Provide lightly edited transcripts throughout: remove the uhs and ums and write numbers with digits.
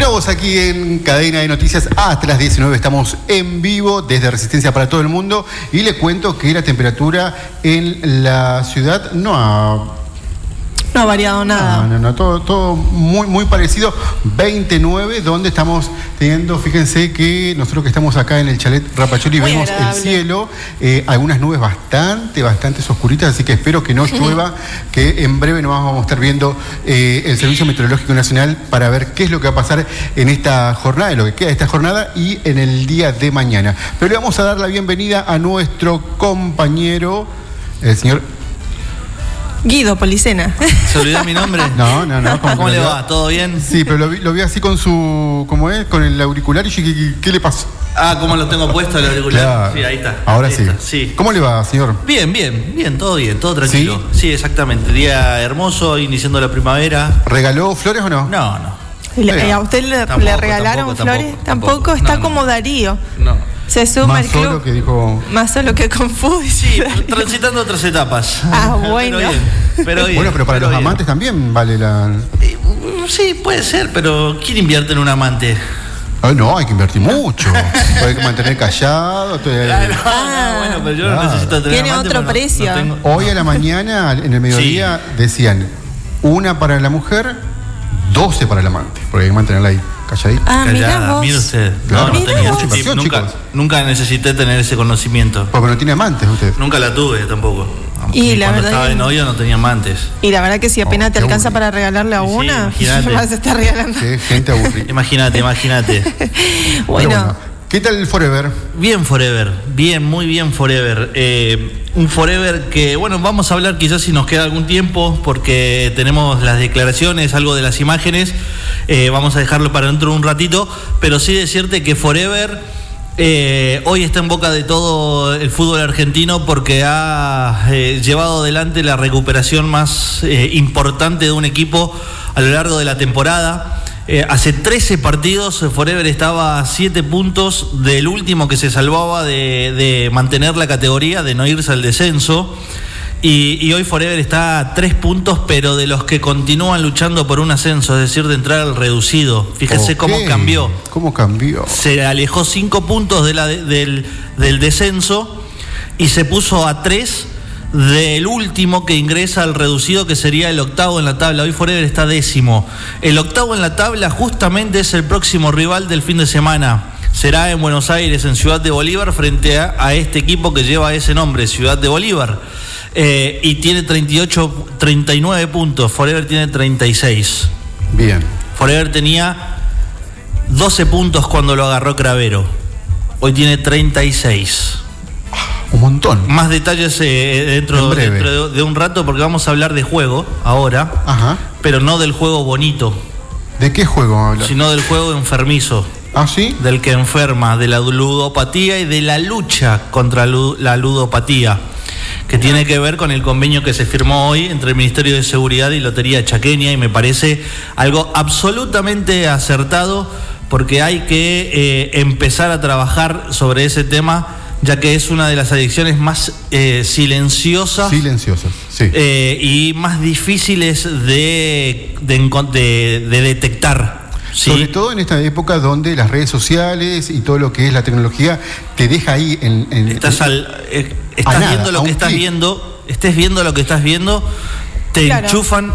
Continuamos aquí en Cadena de Noticias hasta las 19. Estamos en vivo desde Resistencia para todo el mundo y le cuento que la temperatura en la ciudad no ha variado nada. No, todo muy parecido. 29, donde estamos teniendo, fíjense que nosotros que estamos acá en el chalet Rapacholi muy vemos agradable. El cielo, algunas nubes bastante oscuritas, así que espero que no llueva, que en breve nos vamos a estar viendo el Servicio Meteorológico Nacional para ver qué es lo que va a pasar en esta jornada, en lo que queda de esta jornada y en el día de mañana. Pero le vamos a dar la bienvenida a nuestro compañero, el señor Guido Policena. ¿Se olvidó mi nombre? No. ¿Cómo le va? ¿Todo bien? Sí, pero lo vi así con su, ¿cómo es? Con el auricular y dije, ¿qué le pasó? ¿Cómo lo tengo puesto el auricular? Claro. Sí, ahí está. Ahora ahí sí. Está. Sí. ¿Cómo le va, señor? Bien, todo tranquilo. ¿Sí? Exactamente. Día hermoso, iniciando la primavera. ¿Regaló flores o no? No. ¿A usted le regalaron flores? ¿Tampoco? Está como Darío. No. Se suma el club. Más solo que dijo. Más solo que Confucio. Sí, transitando otras etapas. Bueno. Pero bien. Bueno, pero para los amantes también vale la. Sí, puede ser, pero ¿quién invierte en un amante? No, hay que invertir mucho. Hay que mantener callado. Bueno, pero yo no necesito tener tiene amante. Tiene otro precio. No tengo... Hoy a la mañana, en el mediodía, decían 1 para la mujer, 12 para el amante. Porque hay que mantenerla ahí calladita. Mire usted. Claro, no tenía mucha inversión, nunca necesité tener ese conocimiento. Porque no tiene amantes usted. Nunca la tuve tampoco. Y cuando estaba de novio no tenía amantes. Y la verdad que si apenas te alcanza para regalarle a una, más se está regalando. Qué gente aburrida. Imagínate. Bueno. ¿Qué tal el Forever? Bien Forever, muy bien Forever. Un Forever que, bueno, vamos a hablar quizás si nos queda algún tiempo, porque tenemos las declaraciones, algo de las imágenes, vamos a dejarlo para dentro de un ratito, pero sí decirte que Forever hoy está en boca de todo el fútbol argentino porque ha llevado adelante la recuperación más importante de un equipo a lo largo de la temporada. Hace 13 partidos Forever estaba a 7 puntos del último que se salvaba de mantener la categoría, de no irse al descenso, y hoy Forever está a 3 puntos, pero de los que continúan luchando por un ascenso, es decir, de entrar al reducido. Fíjese cómo cambió. Se alejó 5 puntos del descenso y se puso a 3 del último que ingresa al reducido, que sería el octavo en la tabla. Hoy Forever está 10º. El octavo en la tabla justamente es el próximo rival del fin de semana. Será en Buenos Aires, en Ciudad de Bolívar, frente a este equipo que lleva ese nombre, Ciudad de Bolívar. Y tiene 39 puntos. Forever tiene 36. Bien. Forever tenía 12 puntos cuando lo agarró Cravero. Hoy tiene 36. Un montón. Más detalles dentro de un rato, porque vamos a hablar de juego ahora. Ajá. Pero no del juego bonito. ¿De qué juego habla? Sino del juego enfermizo. ¿Ah, sí? Del que enferma, de la ludopatía y de la lucha contra la ludopatía, que tiene que ver con el convenio que se firmó hoy entre el Ministerio de Seguridad y Lotería Chaqueña, y me parece algo absolutamente acertado, porque hay que empezar a trabajar sobre ese tema, ya que es una de las adicciones más silenciosas, sí. Y más difíciles de detectar. ¿Sí? Sobre todo en esta época donde las redes sociales y todo lo que es la tecnología te deja ahí estás viendo lo que estás viendo, estés viendo lo que estás viendo, te enchufan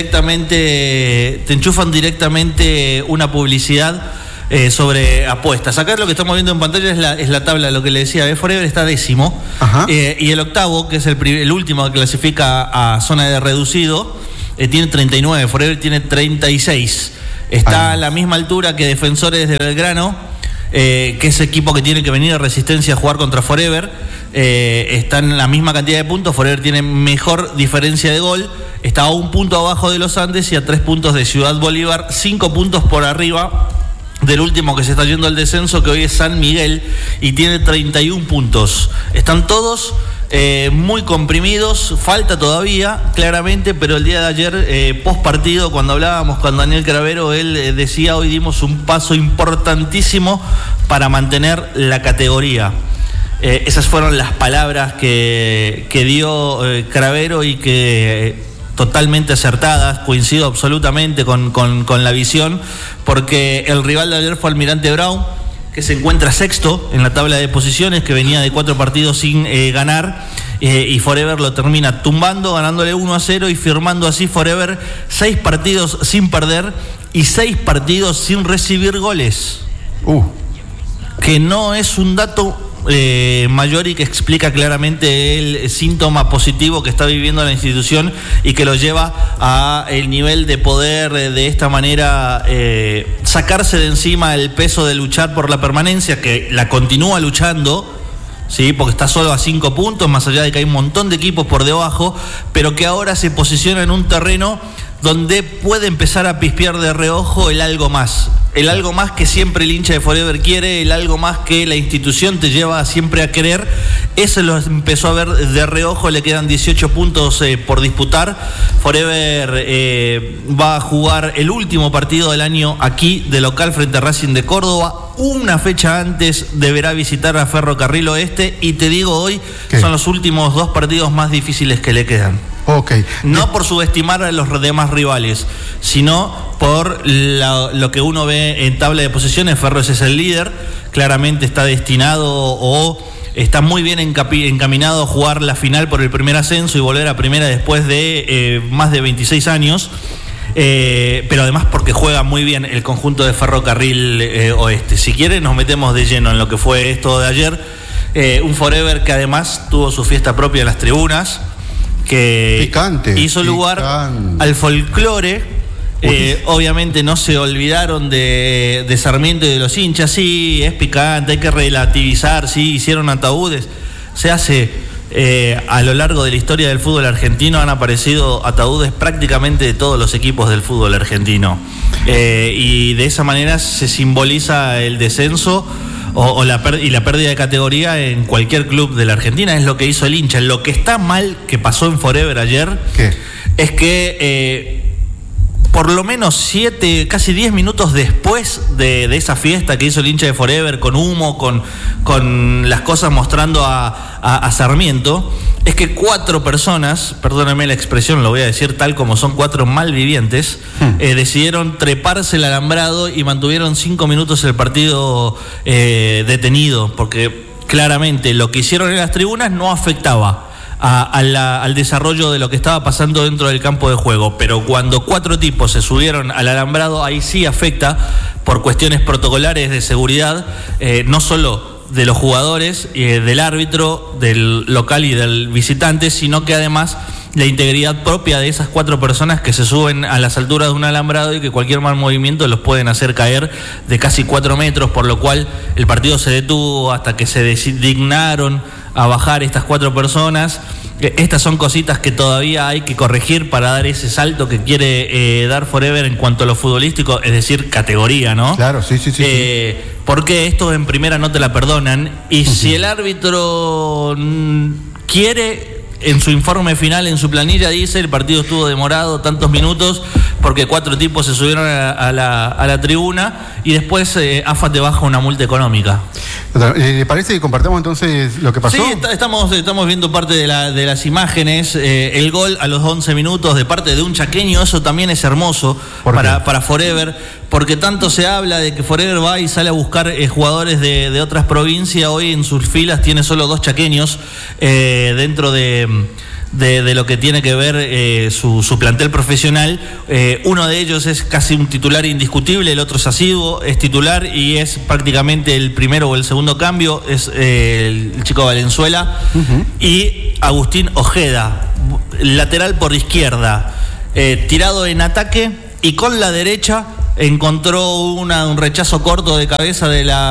directamente una publicidad sobre apuestas. Acá lo que estamos viendo en pantalla es la tabla, lo que le decía. Forever está 10º. Y el octavo, que es el último que clasifica a zona de reducido, tiene 39. Forever tiene 36. Está a la misma altura que Defensores de Belgrano, que es equipo que tiene que venir a Resistencia a jugar contra Forever. Está en la misma cantidad de puntos. Forever tiene mejor diferencia de gol. Está a 1 punto abajo de los Andes y a 3 puntos de Ciudad Bolívar. 5 puntos por arriba del último que se está yendo al descenso, que hoy es San Miguel, y tiene 31 puntos. Están todos muy comprimidos, falta todavía, claramente, pero el día de ayer, post partido, cuando hablábamos con Daniel Cravero, él decía: hoy dimos un paso importantísimo para mantener la categoría. Esas fueron las palabras que dio Cravero, y que totalmente acertadas, coincido absolutamente con la visión, porque el rival de ayer fue Almirante Brown, que se encuentra sexto en la tabla de posiciones, que venía de 4 partidos sin ganar, y Forever lo termina tumbando, ganándole 1-0 y firmando así Forever 6 partidos sin perder y 6 partidos sin recibir goles. Que no es un dato mayor y que explica claramente el síntoma positivo que está viviendo la institución y que lo lleva a el nivel de poder de esta manera sacarse de encima el peso de luchar por la permanencia, que la continúa luchando, sí, porque está solo a 5 puntos, más allá de que hay un montón de equipos por debajo, pero que ahora se posiciona en un terreno donde puede empezar a pispear de reojo el algo más que siempre el hincha de Forever quiere, el algo más que la institución te lleva siempre a querer. Eso lo empezó a ver de reojo, le quedan 18 puntos por disputar. Forever va a jugar el último partido del año aquí de local frente a Racing de Córdoba. Una fecha antes deberá visitar a Ferrocarril Oeste y te digo hoy, son los últimos 2 partidos más difíciles que le quedan. No por subestimar a los demás rivales, sino por lo que uno ve en tabla de posiciones. Ferro es el líder, claramente está destinado o está muy bien encaminado a jugar la final por el primer ascenso y volver a primera después de más de 26 años. Pero además porque juega muy bien el conjunto de Ferrocarril Oeste. Si quieren nos metemos de lleno en lo que fue esto de ayer. Un Forever que además tuvo su fiesta propia en las tribunas, que hizo lugar al folclore. Obviamente no se olvidaron de Sarmiento y de los hinchas. Sí, es picante, hay que relativizar. Sí, hicieron ataúdes. Se hace a lo largo de la historia del fútbol argentino, han aparecido ataúdes prácticamente de todos los equipos del fútbol argentino, y de esa manera se simboliza el descenso y la pérdida de categoría en cualquier club de la Argentina. Es lo que hizo el hincha. Lo que está mal que pasó en Forever ayer es que por lo menos 7, casi 10 minutos después de esa fiesta que hizo el hincha de Forever, con humo, con las cosas mostrando a Sarmiento, es que 4 personas, perdóname la expresión, lo voy a decir tal como son, 4 malvivientes, decidieron treparse el alambrado y mantuvieron 5 minutos el partido detenido, porque claramente lo que hicieron en las tribunas no afectaba al desarrollo de lo que estaba pasando dentro del campo de juego, pero cuando 4 tipos se subieron al alambrado, ahí sí afecta por cuestiones protocolares de seguridad, no solo de los jugadores, del árbitro, del local y del visitante, sino que además la integridad propia de esas 4 personas que se suben a las alturas de un alambrado y que cualquier mal movimiento los pueden hacer caer de casi 4 metros, por lo cual el partido se detuvo hasta que se dignaron a bajar estas 4 personas. Estas son cositas que todavía hay que corregir para dar ese salto que quiere dar Forever en cuanto a lo futbolístico, es decir, categoría, ¿no? Claro, sí. Porque esto en primera no te la perdonan, y si el árbitro quiere, en su informe final, en su planilla dice: el partido estuvo demorado tantos minutos porque 4 tipos se subieron a la tribuna, y después AFA te baja una multa económica. ¿Le parece que compartamos entonces lo que pasó? Sí, estamos viendo parte de las imágenes. El gol a los 11 minutos de parte de un chaqueño, eso también es hermoso para Forever, porque tanto se habla de que Forever va y sale a buscar jugadores de otras provincias. Hoy en sus filas tiene solo 2 chaqueños dentro de lo que tiene que ver su plantel profesional. Uno de ellos es casi un titular indiscutible, el otro es asiduo, es titular y es prácticamente el primero o el segundo cambio, es el chico Valenzuela. Y Agustín Ojeda, lateral por izquierda, tirado en ataque, y con la derecha encontró un rechazo corto de cabeza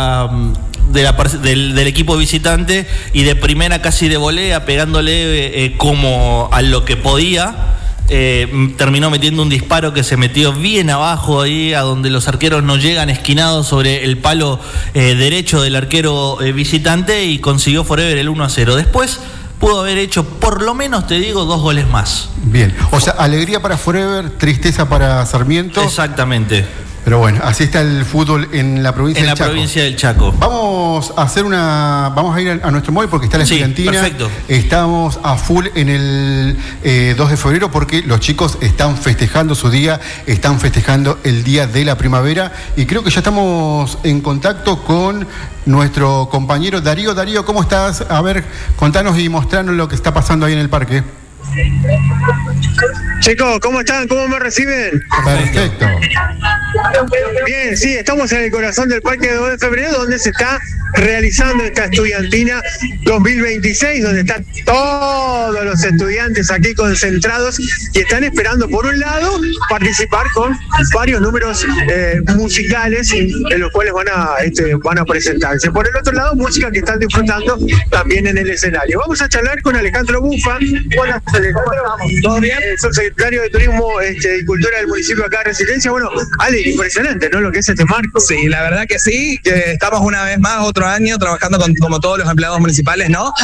del equipo visitante, y de primera, casi de volea, pegándole como a lo que podía, terminó metiendo un disparo que se metió bien abajo, ahí a donde los arqueros no llegan, esquinado sobre el palo derecho del arquero visitante, y consiguió Forever el 1-0. Después pudo haber hecho, por lo menos te digo, 2 goles más. Bien, o sea, alegría para Forever, tristeza para Sarmiento. Exactamente. Pero bueno, así está el fútbol en la provincia del Chaco. En la provincia del Chaco. Vamos a ir a nuestro móvil porque está la estudiantina. Perfecto. Estamos a full en el 2 de febrero porque los chicos están festejando su día, están festejando el Día de la Primavera y creo que ya estamos en contacto con nuestro compañero Darío. Darío, ¿cómo estás? A ver, contanos y mostranos lo que está pasando ahí en el parque. Chicos, ¿cómo están? ¿Cómo me reciben? Perfecto. Bien, sí, estamos en el corazón del Parque de 2 de Febrero, donde se está realizando esta estudiantina 2026, donde están todos los estudiantes aquí concentrados y están esperando, por un lado, participar con varios números musicales en los cuales van a presentarse. Por el otro lado, música que están disfrutando también en el escenario. Vamos a charlar con Alejandro Bufa. Buenas tardes, ¿cómo vamos? ¿Todo bien? Subsecretario de Turismo y Cultura del municipio acá de Resistencia. Bueno, Ale, impresionante, ¿no? Lo que es este marco. Sí, la verdad que sí, que estamos una vez más, otro año, trabajando como todos los empleados municipales, ¿no?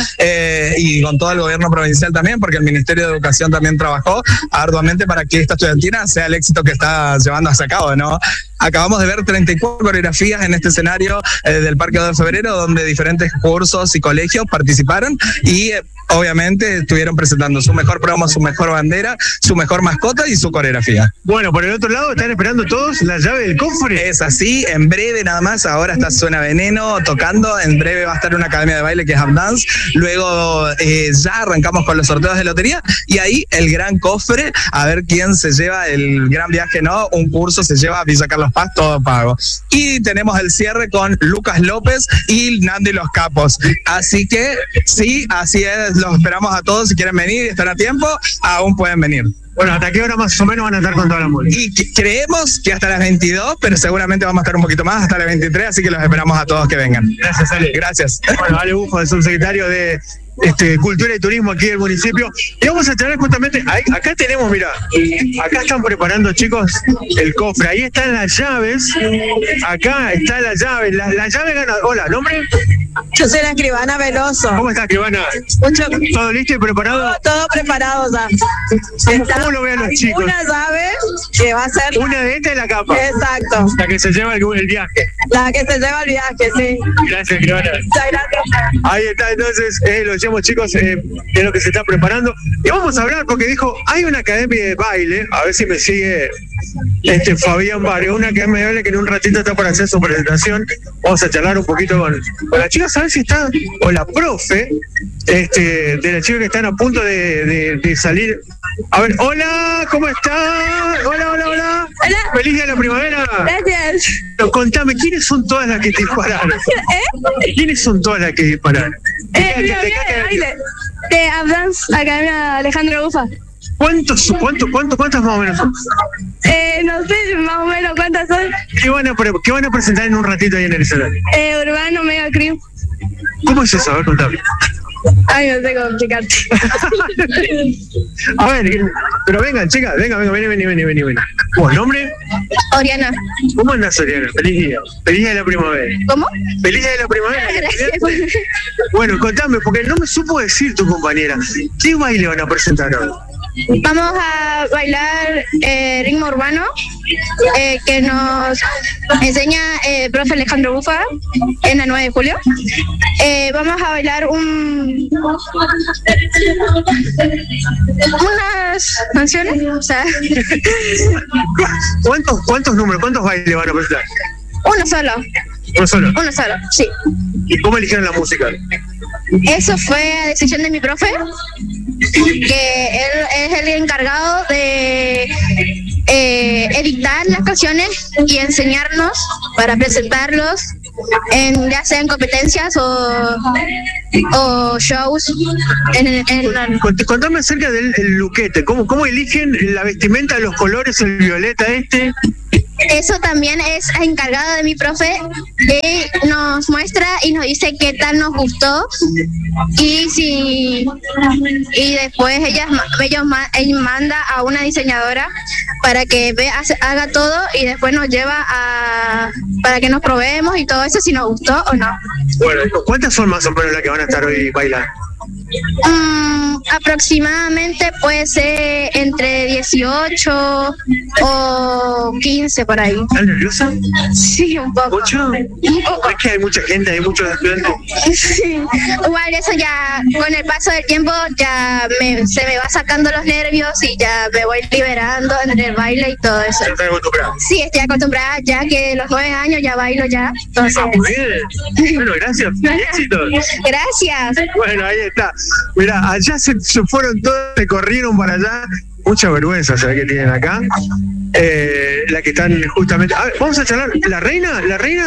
Y con todo el gobierno provincial también, porque el Ministerio de Educación también trabajó arduamente para que esta estudiantina sea el éxito que está llevando a cabo, ¿no? Acabamos de ver 34 coreografías en este escenario del Parque 2 de Febrero, donde diferentes cursos y colegios participaron y obviamente estuvieron presentando su mejor promo, su mejor bandera, su mejor mascota y su coreografía. Bueno, por el otro lado están esperando todos la llave del cofre. Es así, en breve nada más, ahora está Suena Veneno tocando, en breve va a estar una academia de baile que es Up Dance, luego ya arrancamos con los sorteos de lotería y ahí el gran cofre, a ver quién se lleva el gran viaje, ¿no? Un curso se lleva a Villa Carlos Paz, todo pago. Y tenemos el cierre con Lucas López y Nando y los Capos. Así que sí, así es, los esperamos a todos. Si quieren venir y están a tiempo, aún pueden venir. Bueno, ¿hasta qué hora más o menos van a estar con toda la música? Y creemos que hasta las 22, pero seguramente vamos a estar un poquito más, hasta las 23, así que los esperamos a todos que vengan. Gracias, Ale. Gracias. Bueno, Ale Bufo, el subsecretario de Cultura y Turismo aquí del municipio. Y vamos a tener justamente, acá tenemos, mira, acá están preparando, chicos, el cofre. Ahí están las llaves. Acá está la llave. La llave gana. Hola, ¿nombre? Yo soy la escribana Veloso. ¿Cómo estás, escribana? ¿Todo listo y preparado? Todo preparado ya. ¿Cómo lo ven los chicos? Una llave que va a ser... Una de estas es la capa. Exacto. La que se lleva el viaje. La que se lleva el viaje, sí. Gracias, escribana. Muchas gracias. Ahí está, entonces, lo decíamos, chicos, es lo que se está preparando. Y vamos a hablar, porque dijo, hay una academia de baile, a ver si me sigue Fabián Barrio, una academia de baile que en un ratito está para hacer su presentación. Vamos a charlar un poquito con la chica, a ver si está, o la profe, de la chica que están a punto de salir. A ver, hola, ¿cómo está? Hola. Hola. Feliz día de la primavera. Gracias. Pero contame, ¿quiénes son todas las que te dispararon? ¿Quiénes son todas las que dispararon? De Up Dance, Academia Alejandro Bufa. ¿Cuántas más o menos son? No sé más o menos cuántas son. ¿Qué van a presentar en un ratito ahí en el escenario? Urbano Mega Crew. ¿Cómo es eso? A ver, contame. Ay, no sé cómo explicarte. A ver, pero vengan, chicas, vengan, vení. ¿Vos, nombre? Oriana. ¿Cómo andás, Oriana? Feliz día de la primavera. ¿Cómo? Feliz día de la primavera. Gracias. Bueno, contame, porque no me supo decir tu compañera. ¿Qué baile van a presentar hoy? Vamos a bailar ritmo urbano que nos enseña el profe Alejandro Bufa en el 9 de julio. Vamos a bailar unas canciones, o sea. ¿Cuántos números, cuántos bailes van a presentar? Uno solo, sí. ¿Y cómo eligieron la música? Eso fue a decisión de mi profe, que él es el encargado de editar las canciones y enseñarnos para presentarlos ya sea en competencias o shows. Contame acerca del luquete, ¿cómo eligen la vestimenta, los colores, el violeta Eso también es encargado de mi profe, que nos muestra y nos dice qué tal nos gustó y después ella manda a una diseñadora para que haga todo y después nos lleva para que nos probemos y todo eso, si nos gustó o no. Bueno, ¿cuántas son más o menos las que van a estar hoy bailando? Aproximadamente puede ser entre 18 o 15 por ahí. ¿Estás nerviosa? Sí, un poco. ¿8? Un poco. Es que hay mucha gente, hay muchos estudiantes. Sí. Igual eso ya, con el paso del tiempo, ya se me va sacando los nervios y ya me voy liberando entre el baile y todo eso. ¿Ya estás acostumbrada? Sí, estoy acostumbrada ya que a los 9 años ya bailo ya. Entonces, Muy bien. Bueno, gracias. Éxitos. gracias. Bueno, ahí está. Mirá, allá se fueron todos, se corrieron para allá. Mucha vergüenza se ve que tienen acá. La que están justamente... A ver, vamos a charlar. ¿La reina?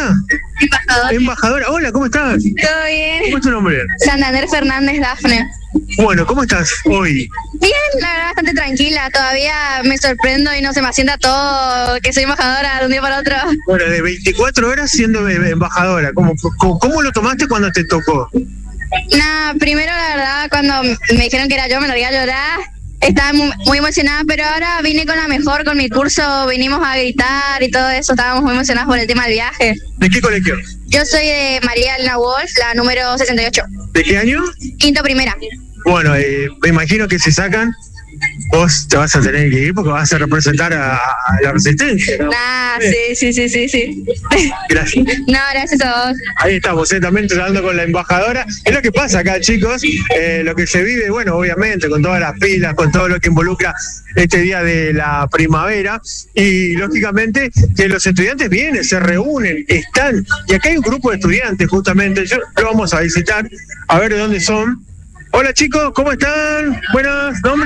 Embajadora. Hola, ¿cómo estás? ¿Todo bien? ¿Cómo es tu nombre? Santander Fernández Dafne. Bueno, ¿cómo estás hoy? Bien, la verdad, bastante tranquila. Todavía me sorprendo y no se me asienta todo que soy embajadora de un día para otro. Bueno, de 24 horas siendo embajadora. ¿Cómo lo tomaste cuando te tocó? Nada, primero la verdad, cuando me dijeron que era yo, me largué a llorar. Estaba muy emocionada, pero ahora vine con la mejor, con mi curso, vinimos a gritar y todo eso. Estábamos muy emocionados por el tema del viaje. ¿De qué colegio? Yo soy de María Elena Wolf, la número 68. ¿De qué año? Quinto primera. Bueno, me imagino que si sacan, vos te vas a tener que ir porque vas a representar a la Resistencia, ¿no? Ah, sí. Gracias. No, gracias a vos. Ahí estamos, también hablando con la embajadora. Es lo que pasa acá, chicos, lo que se vive, bueno, obviamente, con todas las pilas, con todo lo que involucra este día de la primavera, y lógicamente que los estudiantes vienen, se reúnen, están, y acá hay un grupo de estudiantes justamente, lo vamos a visitar, a ver de dónde son. Hola chicos, ¿cómo están? Buenas, ¿nombre?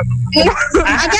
Acá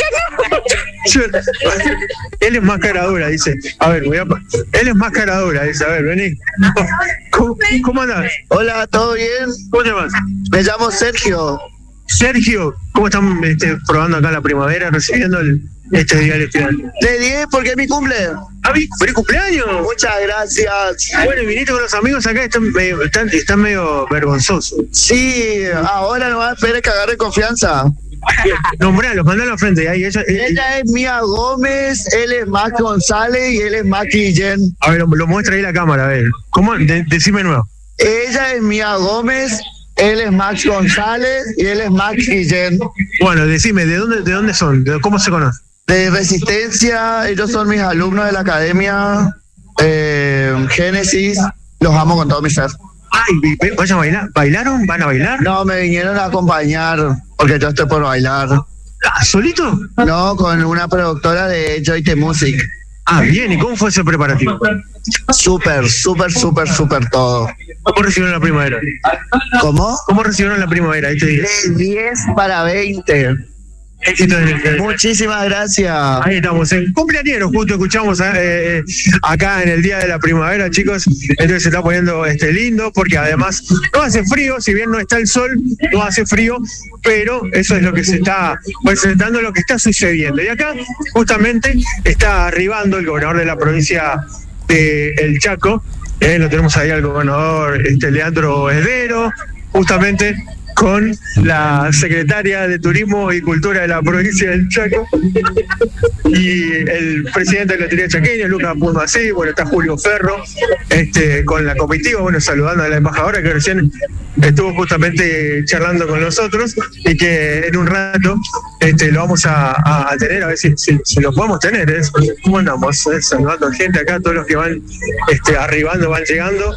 no. Él es más cara dura, dice. A ver, él es más cara dura, dice. A ver, vení. ¿Cómo andás? Hola, ¿todo bien? ¿Cómo te llamas? Me llamo Sergio. Sergio, ¿cómo están probando acá la primavera, recibiendo este día del estudiante? De 10 porque es mi cumple. ¡Feliz cumpleaños! Muchas gracias. Bueno, y viniste con los amigos acá, están medio vergonzosos. Sí, ahora no va a esperar que agarre confianza. Nombralos, mandalo al frente. Ahí, ella es Mía Gómez, él es Max González y él es Max Guillén. A ver, lo muestra ahí la cámara, a ver. ¿Cómo? Decime nuevo. Ella es Mía Gómez, él es Max González y él es Max Guillén. Bueno, decime, ¿de dónde son? ¿Cómo se conocen? De Resistencia, ellos son mis alumnos de la academia Génesis, los amo con todo mi ser. Ay, ¿vayan a bailar? ¿Bailaron? ¿Van a bailar? No, me vinieron a acompañar porque yo estoy por bailar. ¿Solito? No, con una productora de Joy The Music. Bien, ¿y cómo fue ese preparativo? Súper todo. ¿Cómo recibieron la primavera? ¿Cómo? ¿Cómo recibieron la primavera este día? De 10 para 20. Éxito en el... Muchísimas gracias. Ahí estamos, en cumpleañero, justo escuchamos acá en el día de la primavera, chicos. Entonces se está poniendo lindo, porque además no hace frío, si bien no está el sol, no hace frío, pero eso es lo que se está presentando, lo que está sucediendo. Y acá justamente está arribando el gobernador de la provincia de El Chaco, lo tenemos ahí al gobernador Leandro Esdero, justamente con la secretaria de Turismo y Cultura de la provincia del Chaco y el presidente de la Lotería Chaqueña, Lucas Pulmací. Bueno, está Julio Ferro con la comitiva, bueno, saludando a la embajadora que recién estuvo justamente charlando con nosotros, y que en un rato lo vamos a tener, a ver si lo podemos tener. ¿Cómo andamos? Saludando a gente acá, todos los que van arribando, van llegando.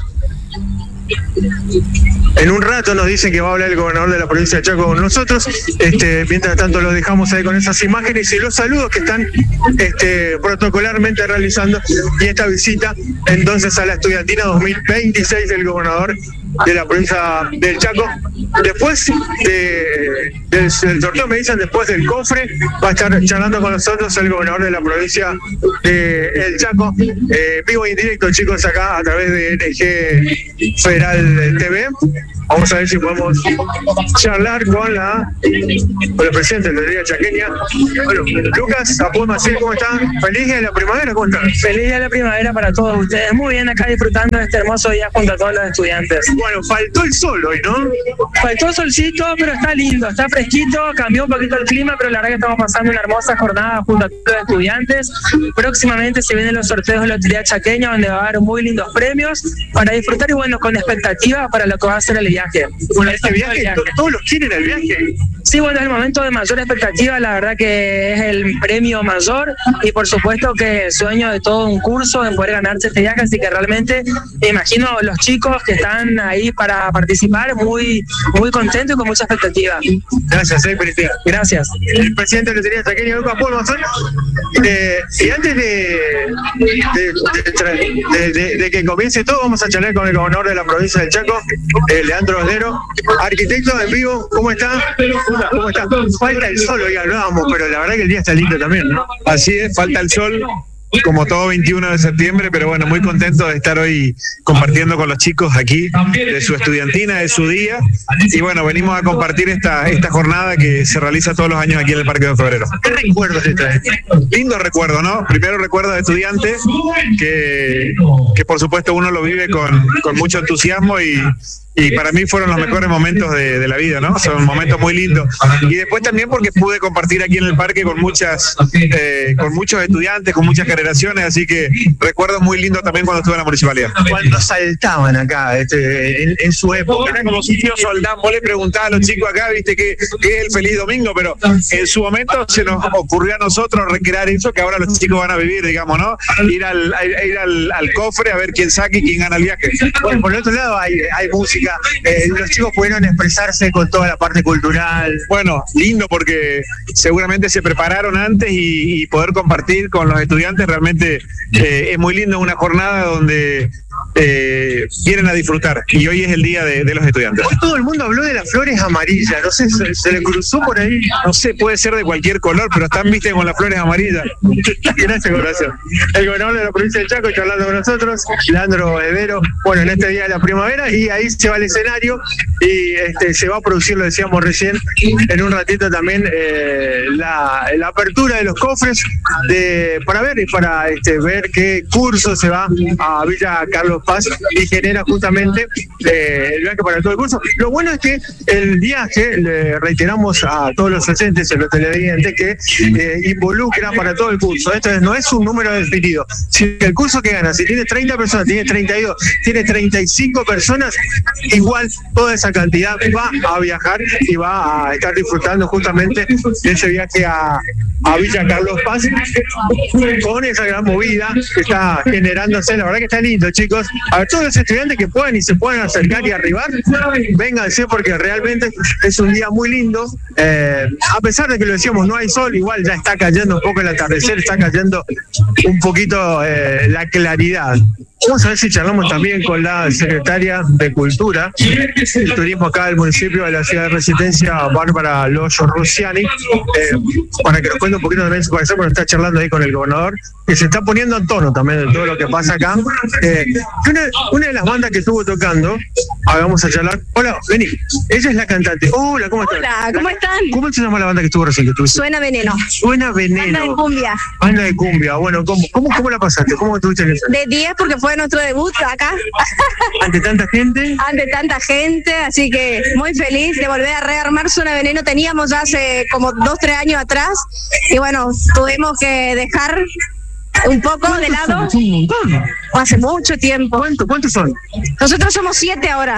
En un rato nos dicen que va a hablar el gobernador de la provincia de Chaco con nosotros. Mientras tanto los dejamos ahí con esas imágenes y los saludos que están protocolarmente realizando, y esta visita entonces a la estudiantina 2026 del gobernador de la provincia del Chaco. Después del sorteo, me dicen, después del cofre, va a estar charlando con nosotros el gobernador de la provincia del Chaco, vivo y en directo, chicos, acá a través de NG Federal TV. Vamos a ver si podemos charlar con el presidente de la Lotería Chaqueña. Bueno, Lucas Apulmací, ¿cómo están? ¿Feliz día de la primavera? ¿Cómo están? Feliz día de la primavera para todos ustedes. Muy bien, acá disfrutando de este hermoso día junto a todos los estudiantes. Bueno, faltó el sol hoy, ¿no? Faltó solcito, pero está lindo, está fresquito, cambió un poquito el clima, pero la verdad que estamos pasando una hermosa jornada junto a todos los estudiantes. Próximamente se vienen los sorteos de Lotería Chaqueña, donde va a haber muy lindos premios para disfrutar y, bueno, con expectativas para lo que va a ser el viaje. Bueno, este viaje, todos los quieren el viaje. Sí, bueno, es el momento de mayor expectativa, la verdad que es el premio mayor y por supuesto que el sueño de todo un curso de poder ganarse este viaje, así que realmente me imagino los chicos que están ahí para participar muy contentos y con mucha expectativa. Gracias, Cristina. Gracias. El presidente de la Lotería Chaqueña, Lucas Paul Mazón, y antes de que comience todo, vamos a charlar con el gobernador de la provincia del Chaco, Leandro Osdero. Arquitecto en vivo, ¿cómo está? ¿Cómo está? Falta el sol, hoy hablábamos, pero la verdad que el día está lindo también, ¿no? Así es, falta el sol, como todo 21 de septiembre, pero bueno, muy contento de estar hoy compartiendo con los chicos aquí, de su estudiantina, de su día, y bueno, venimos a compartir esta jornada que se realiza todos los años aquí en el Parque 2 de Febrero. ¿Qué recuerdos te traes? Lindo recuerdo, ¿no? Primero recuerdo de estudiante, que por supuesto uno lo vive con mucho entusiasmo y para mí fueron los mejores momentos de la vida, ¿no? Son momentos muy lindos. Y después también porque pude compartir aquí en el parque con muchos estudiantes, con muchas generaciones, así que recuerdos muy lindos también cuando estuve en la municipalidad. Cuando saltaban acá, en su época. Era como si tío Soldán, vos le preguntabas a los chicos acá, viste, qué es el Feliz Domingo, pero en su momento se nos ocurrió a nosotros recrear eso que ahora los chicos van a vivir, digamos, ¿no? Ir al cofre a ver quién saca y quién gana el viaje. Bueno, por el otro lado hay música. Los chicos pudieron expresarse con toda la parte cultural. Bueno, lindo porque seguramente se prepararon antes y poder compartir con los estudiantes realmente es muy lindo, una jornada donde vienen a disfrutar y hoy es el día de los estudiantes. Hoy todo el mundo habló de las flores amarillas, no sé, se le cruzó por ahí. No sé, puede ser de cualquier color, pero están vistas con las flores amarillas. Gracias, corazón. El gobernador de la provincia del Chaco charlando con nosotros, Leandro Osdero, bueno, en este día de la primavera, y ahí se va al escenario y se va a producir, lo decíamos recién, en un ratito también la apertura de los cofres para ver qué curso se va a Villa Carlos Paz y genera justamente el viaje para todo el curso. Lo bueno es que el viaje, le reiteramos a todos los oyentes, a los televidentes, que involucra para todo el curso. Esto no es un número definido. Si el curso que gana, si tiene 30 personas, tiene 32, tiene 35 personas, igual toda esa cantidad va a viajar y va a estar disfrutando justamente de ese viaje a Villa Carlos Paz con esa gran movida que está generándose. La verdad que está lindo, chicos. A todos los estudiantes que puedan y se puedan acercar y arribar, vénganse porque realmente es un día muy lindo. A pesar de que lo decíamos, no hay sol, igual ya está cayendo un poco el atardecer, está cayendo un poquito la claridad. Vamos a ver si charlamos también con la secretaria de Cultura y Turismo acá del municipio de la ciudad de Resistencia, Bárbara Loyo Russiani, para que nos cuente un poquito también su parecer, porque está charlando ahí con el gobernador, que se está poniendo en tono también de todo lo que pasa acá. Una de las bandas que estuvo tocando, vamos a charlar. Hola, vení, ella es la cantante. Hola, ¿cómo están? Hola, ¿cómo están? ¿Cómo se llama la banda que estuvo recién? Suena Veneno. Suena Veneno. Banda de cumbia. Banda de cumbia, bueno, ¿cómo la pasaste? ¿Cómo estuviste en eso? De 10 porque fue nuestro debut acá. ¿Ante tanta gente? Ante tanta gente, así que muy feliz de volver a rearmar Suena Veneno. Teníamos ya hace como 2-3 años atrás y bueno, tuvimos que dejar un poco de lado. Hace mucho tiempo. ¿Cuántos son? Nosotros somos 7 ahora.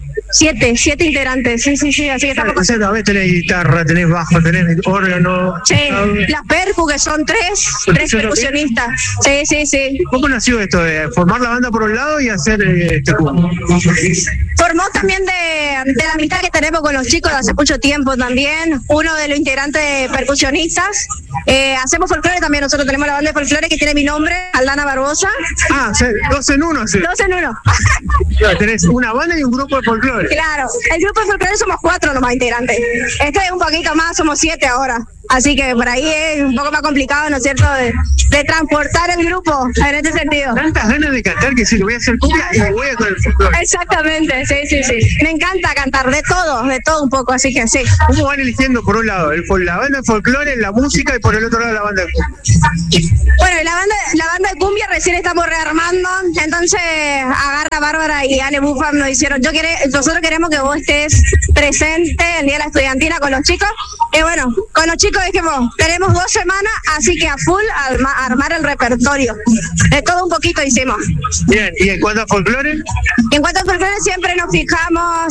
7 integrantes, sí, así que estamos. O sea, a veces tenés guitarra, tenés bajo, tenés órgano. Sí, las percu, que son tres percusionistas. Sí. ¿Cómo nació esto de formar la banda por un lado y hacer este cubo? Formó también de la amistad que tenemos con los chicos de hace mucho tiempo también. Uno de los integrantes percusionistas. Hacemos folclore también, nosotros tenemos la banda de folclore que tiene mi nombre, Aldana Barbosa. Ah, 2 en 1, sí. 2 en 1. Tenés una banda y un grupo de folclore. Claro, el grupo de folclore somos 4 nomás integrantes. Este es un poquito más, somos 7 ahora. Así que por ahí es un poco más complicado, ¿no es cierto?, de transportar el grupo en este sentido. Tantas ganas de cantar que sí, lo voy a hacer cumbia y me voy a con el folclore. Exactamente, sí. Me encanta cantar de todo un poco, así que sí. ¿Cómo van eligiendo por un lado la banda de folclore, la música y por el otro lado la banda de cumbia? Bueno, la banda de cumbia recién estamos rearmando, entonces Agarra Bárbara y Ale Buffam nos hicieron, nosotros queremos que vos estés presente el día de la estudiantina con los chicos, y bueno, con los chicos dijimos, tenemos 2 semanas, así que a full armar el repertorio. De todo un poquito hicimos. Bien, ¿y en cuanto a folclore? En cuanto a folclore siempre nos fijamos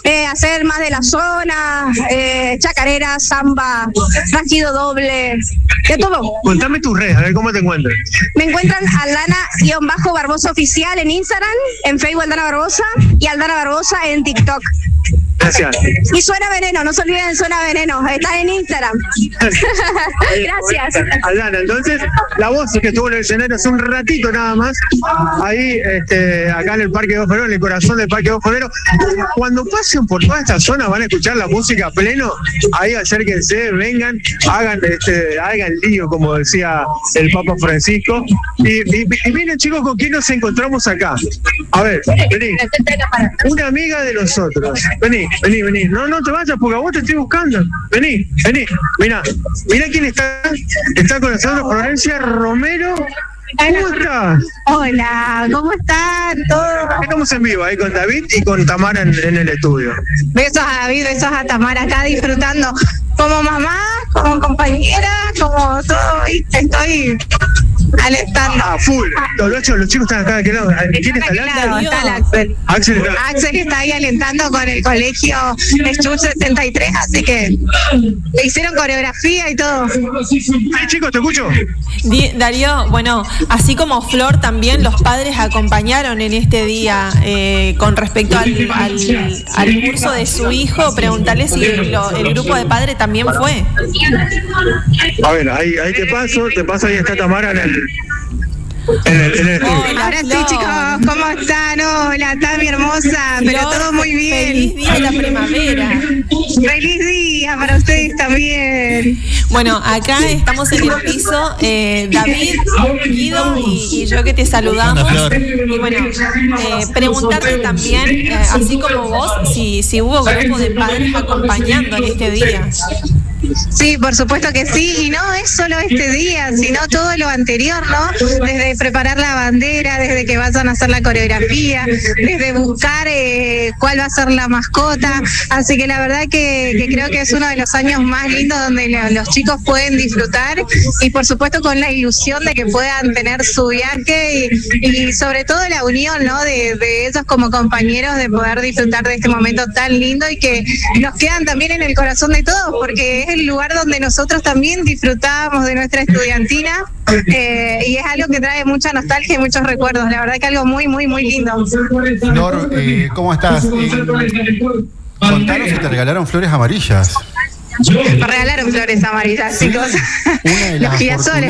hacer más de la zona, chacarera, samba, rajido doble, de todo. Contame tus redes, a ver cómo te encuentras. Me encuentran Aldana-Barbosa Oficial en Instagram, en Facebook Aldana Barbosa y Aldana Barbosa en TikTok. Gracias. Y Suena Veneno, no se olviden de Suena Veneno, está en Instagram. Gracias. Aldana, entonces, la voz que estuvo en el escenario hace un ratito nada más, ahí, acá en el Parque 2 de Febrero, en el corazón del Parque 2 de Febrero. Cuando pasen por toda esta zona van a escuchar la música a pleno, ahí acérquense, vengan, hagan lío, como decía el Papa Francisco. Y miren, chicos, ¿con quién nos encontramos acá? A ver, vení. Una amiga de nosotros. Vení. No te vayas porque a vos te estoy buscando. Vení. Mirá quién está. Está con nosotros Florencia Romero. ¿Cómo estás? Hola, ¿cómo están todos? Estamos en vivo ahí con David y con Tamara en el estudio. Besos a David, besos a Tamara acá disfrutando como mamá, como compañera, como todo, ¿viste? Estoy alentando. Full. Los chicos están acá de aquel lado. ¿Quién está alentando? Está el Axel. Axel está ahí alentando con el colegio Schultz 73, así que le hicieron coreografía y todo. Chicos, ¿te escucho? Darío, bueno, así como Flor, también los padres acompañaron en este día con respecto al curso de su hijo. Preguntarle si el grupo de padres también fue. A ver, ahí te paso, ahí está Tamara en el Hola, ahora sí, chicos, ¿cómo están? Hola, Tami hermosa, pero todo muy bien. Feliz día de la primavera. Feliz día para ustedes también. Bueno, acá estamos en el piso, David, Guido y yo que te saludamos. Y bueno, preguntarte también, así como vos, si hubo grupo de padres acompañando en este día. Sí, por supuesto que sí, y no es solo este día, sino todo lo anterior, ¿no? Desde preparar la bandera, desde que vayan a hacer la coreografía, desde buscar cuál va a ser la mascota, así que la verdad que creo que es uno de los años más lindos donde los chicos pueden disfrutar y por supuesto con la ilusión de que puedan tener su viaje y sobre todo la unión, ¿no? De ellos como compañeros de poder disfrutar de este momento tan lindo y que nos quedan también en el corazón de todos, porque es el lugar donde nosotros también disfrutábamos de nuestra estudiantina y es algo que trae mucha nostalgia y muchos recuerdos, la verdad que algo muy, muy, muy lindo. Flor, ¿cómo estás? Contanos si te regalaron flores amarillas. Me regalaron flores amarillas, chicos. Los girasoles.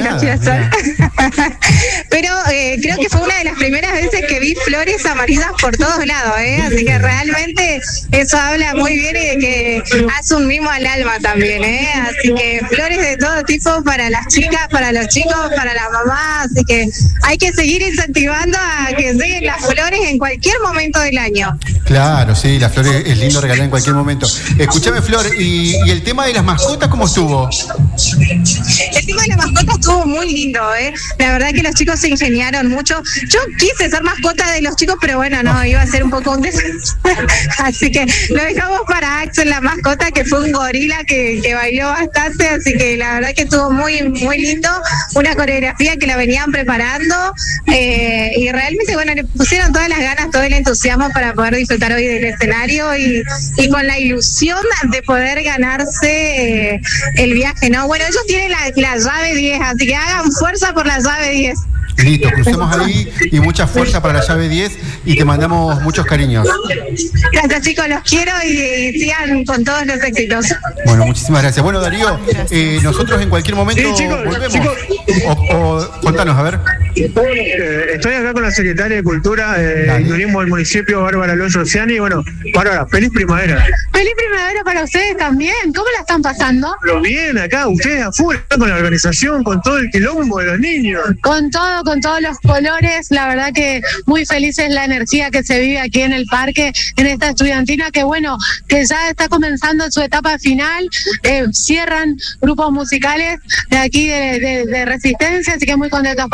Pero creo que fue una de las primeras veces que vi flores amarillas por todos lados, así que realmente eso habla muy bien y de que hace un mimo al alma también, así que flores de todo tipo para las chicas, para los chicos, para las mamás, así que hay que seguir incentivando a que lleguen las flores en cualquier momento del año. Claro, sí, las flores es lindo regalar en cualquier momento. Escúchame, Flor, y el tema de las mascotas, ¿cómo estuvo? El tema de las mascotas estuvo muy lindo, La verdad que los chicos se ingeniaron mucho. Yo quise ser mascota de los chicos, pero bueno, no, iba a ser un poco un desastre. Así que lo dejamos para Axel, la mascota, que fue un gorila que bailó bastante, así que la verdad que estuvo muy, muy lindo. Una coreografía que la venían preparando y realmente, bueno, le pusieron todas las ganas, todo el entusiasmo para poder disfrutar hoy del escenario y con la ilusión de poder ganarse el viaje, ¿no? Bueno, ellos tienen la llave 10, así que hagan fuerza por la llave 10. Listo, crucemos ahí y mucha fuerza para la llave 10 y te mandamos muchos cariños. Gracias, chicos, los quiero y sigan con todos los éxitos. Bueno, muchísimas gracias. Bueno, Darío, nosotros en cualquier momento volvemos. O contanos, a ver. Estoy acá con la secretaria de Cultura y Turismo del municipio, Bárbara Alonso Oceani. Y bueno, Bárbara, feliz primavera. Feliz primavera para ustedes también. ¿Cómo la están pasando? Pero bien, acá, ustedes afuera, con la organización, con todo el quilombo de los niños. Con todos los colores, la verdad que muy feliz es la energía que se vive aquí en el parque, en esta estudiantina que bueno, que ya está comenzando su etapa final, cierran grupos musicales de aquí de Resistencia, así que muy contentos por eso.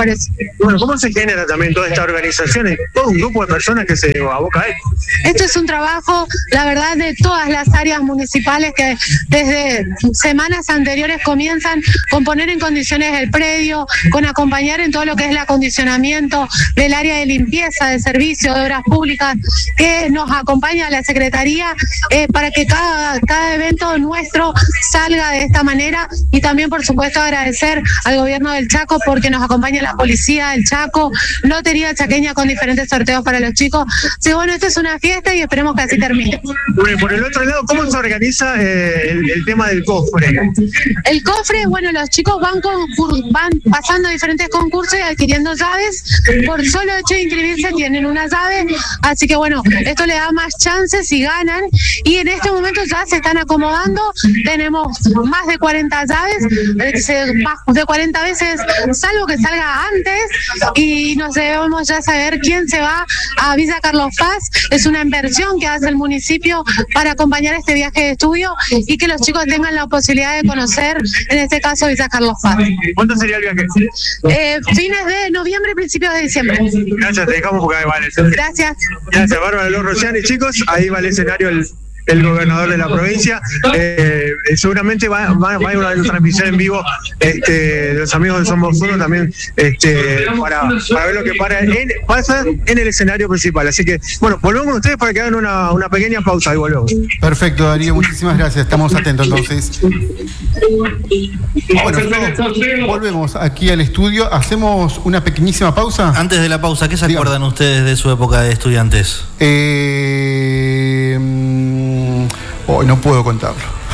bueno, ¿cómo se genera también toda esta organización y todo un grupo de personas que se aboca a esto? Esto es un trabajo, la verdad, de todas las áreas municipales que desde semanas anteriores comienzan con poner en condiciones el predio, con acompañar en todo lo que es el acondicionamiento del área de limpieza, de servicio, de obras públicas, que nos acompaña la Secretaría para que cada evento nuestro salga de esta manera, y también, por supuesto, agradecer al gobierno del Chaco porque nos acompaña la policía del Chaco, Lotería Chaqueña con diferentes sorteos para los chicos. Sí, bueno, esta es una fiesta y esperemos que así termine. Bueno, por el otro lado, ¿cómo se organiza el tema del cofre? El cofre, bueno, los chicos van pasando diferentes concursos y adquiriendo llaves. Por solo hecho de inscribirse tienen una llave, así que bueno, esto le da más chances y ganan. Y en este momento ya se están acomodando, tenemos más de 40 llaves, más de 40 veces, salvo que salga antes, y nos debemos ya saber quién se va a Villa Carlos Paz. Es una inversión que hace el municipio para acompañar este viaje de estudio y que los chicos tengan la posibilidad de conocer, en este caso, Villa Carlos Paz. ¿Cuándo sería el viaje? Fines de noviembre y principios de diciembre. Gracias, te dejamos porque ahí va el escenario. Gracias. Gracias, Bárbara Los Rociani. Chicos, ahí va el escenario el gobernador de la provincia. Seguramente va a haber una transmisión en vivo de los amigos de Somos Uno también, para ver lo que pasa en el escenario principal. Así que, bueno, volvemos con ustedes para que hagan una pequeña pausa y volvemos. Perfecto, Darío, muchísimas gracias. Estamos atentos entonces. Bueno, volvemos aquí al estudio. ¿Hacemos una pequeñísima pausa? Antes de la pausa, ¿qué se acuerdan ustedes de su época de estudiantes? Hoy no puedo contarlo.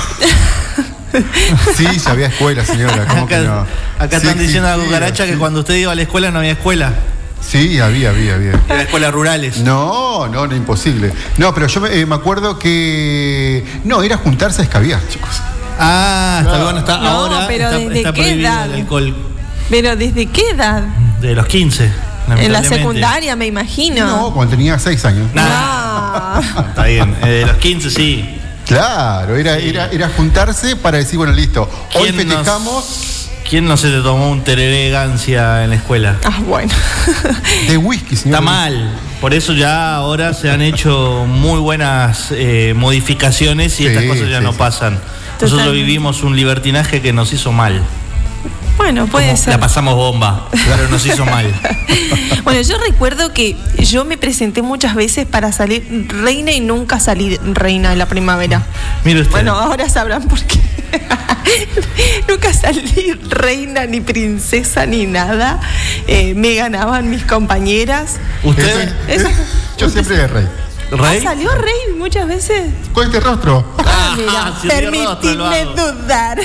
Sí, ya había escuela, señora. ¿Cómo que no? Acá Sí están diciendo a la existía, cucaracha que cuando usted iba a la escuela no había escuela. Sí, había. Era escuelas rurales. No, imposible. No, pero yo me acuerdo que... No, era juntarse a escabiar, chicos. Está bueno, está No, ahora pero está ¿desde qué prohibido edad? el alcohol. Pero ¿desde qué edad? De los 15. En la lamentablemente. secundaria, me imagino. No, cuando tenía 6 años. Nah. Está bien, de los 15 sí. Claro, era juntarse para decir, bueno, listo, hoy festejamos. ¿Quién no se te tomó un tereré gancia en la escuela? Bueno. De whisky, señor. Está mal. Por eso ya ahora se han hecho muy buenas modificaciones y estas cosas ya no pasan. Nosotros Totalmente. vivimos un libertinaje que nos hizo mal. Bueno, puede ser. La pasamos bomba, pero nos hizo mal. Bueno, yo recuerdo que yo me presenté muchas veces para salir reina y nunca salí reina en la primavera. Mire usted. Bueno, ahora sabrán por qué. Nunca salí reina, ni princesa, ni nada. Me ganaban mis compañeras. ¿Usted? Yo siempre de rey. ¿Rey? ¿Salió rey muchas veces? ¿Con este rostro? Mira, si tiene rostro, lo permitidme hago. dudar.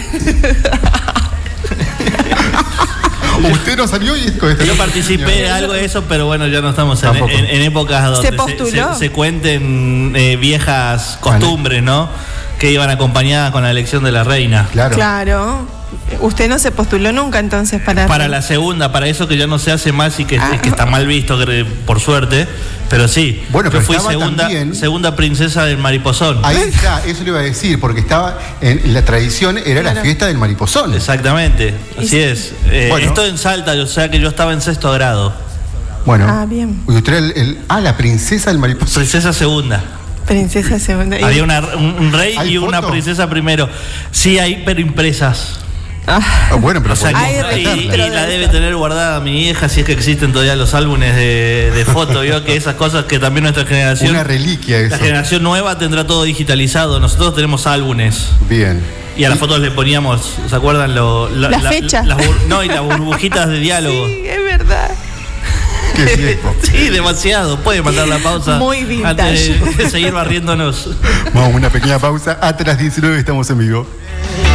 Usted no salió y con este Yo participé de algo de eso, pero bueno, ya no estamos en épocas donde ¿Se postuló? se cuenten viejas costumbres, ¿no? Que iban acompañadas con la elección de la reina. Claro. Usted no se postuló nunca entonces para la segunda, para eso que ya no se hace más y que está mal visto, por suerte. Pero sí, Bueno, yo pero fui estaba segunda princesa del mariposón. Ahí está, eso le iba a decir, porque estaba en la tradición, era la fiesta del mariposón. Exactamente, así es. Bueno. Esto en Salta, o sea que yo estaba en 6º grado. Bueno, bien. y usted era la princesa del mariposón. Princesa segunda. Princesa segunda. Había un rey ¿Hay y una foto? princesa primero. Sí, hay, pero impresas. Bueno, pero O sea, y la debe tener guardada mi hija, si es que existen todavía los álbumes de fotos. Vio que esas cosas que también nuestra generación. Una reliquia eso. La generación nueva tendrá todo digitalizado. Nosotros tenemos álbumes. Bien. Y a las fotos le poníamos, ¿se acuerdan? La fecha. No, y las burbujitas de diálogo. Sí, es verdad. Qué viejo. Sí, demasiado. Puede mandar la pausa. Muy vintage. Antes de seguir barriéndonos. Vamos a una pequeña pausa. Hasta las 19 estamos en vivo.